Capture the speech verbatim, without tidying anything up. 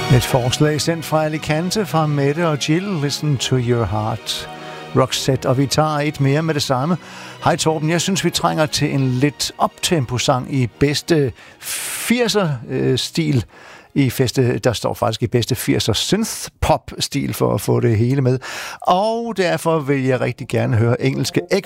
Et forslag sendt fra Alicante fra Mette og Jill. Listen to your heart. Roxette, og vi tager et mere med det samme. Hej Torben, jeg synes vi trænger til en lidt optempo-sang i bedste firser-stil. I feste, der står faktisk i bedste firser synth-pop-stil for at få det hele med. Og derfor vil jeg rigtig gerne høre engelske